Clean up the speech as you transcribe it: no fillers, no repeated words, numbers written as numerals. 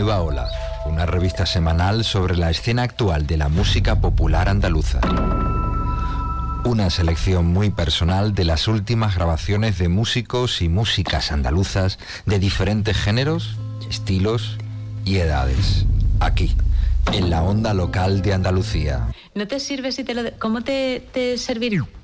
Nueva Ola, una revista semanal sobre la escena actual de la música popular andaluza. Una selección muy personal de las últimas grabaciones de músicos y músicas andaluzas de diferentes géneros, estilos y edades. Aquí, en la onda local de Andalucía. ¿No te sirve si te lo... ¿Cómo te serviría?